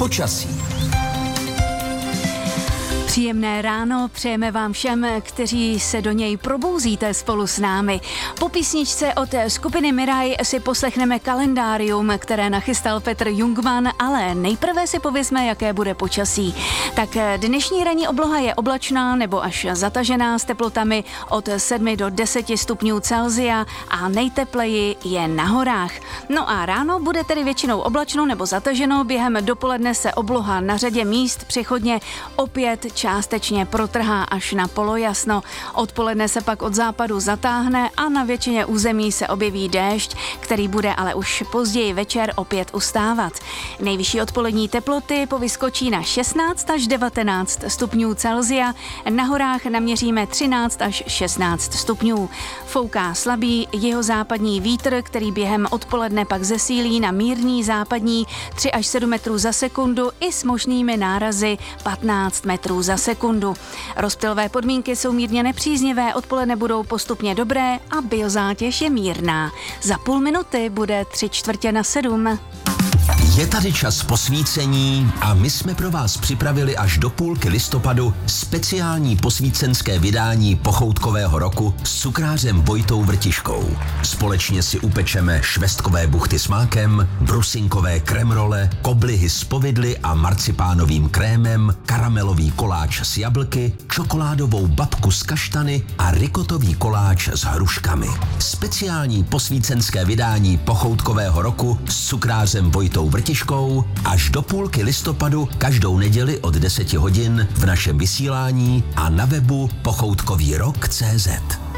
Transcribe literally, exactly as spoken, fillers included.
Počasí. Příjemné ráno přejeme vám všem, kteří se do něj probouzíte spolu s námi. Po písničce od skupiny Miraj si poslechneme kalendárium, které nachystal Petr Jungmann, ale nejprve si povězme, jaké bude počasí. Tak dnešní ranní obloha je oblačná nebo až zatažená s teplotami od sedmi do deseti stupňů Celsia a nejtepleji je na horách. No a ráno bude tedy většinou oblačno nebo zataženo, během dopoledne se obloha na řadě míst přechodně opět částečně protrhá až na polojasno. Odpoledne se pak od západu zatáhne a na většině území se objeví déšť, který bude ale už později večer opět ustávat. Nejvyšší odpolední teploty povyskočí na šestnáct až devatenáct stupňů Celsia, na horách naměříme třináct až šestnáct stupňů. Fouká slabý jihozápadní vítr, který během odpoledne pak zesílí na mírný západní tři až sedm metrů za sekundu i s možnými nárazy patnáct metrů za sekundu. Rozptylové podmínky jsou mírně nepříznivé, odpoledne budou postupně dobré a biozátěž je mírná. Za půl minuty bude tři čtvrtě na sedm. Je tady čas posvícení a my jsme pro vás připravili až do půlky listopadu speciální posvícenské vydání pochoutkového roku s cukrářem Vojtou Vrtiškou. Společně si upečeme švestkové buchty s mákem, brusinkové kremrole, koblihy s povidly a marcipánovým krémem, karamelový koláč s jablky, čokoládovou babku s kaštany a rikotový koláč s hruškami. Speciální posvícenské vydání pochoutkového roku s cukrářem Vojtou Vrtiškou až do půlky listopadu každou neděli od deseti hodin v našem vysílání a na webu pochoutkový rok tečka cé zet.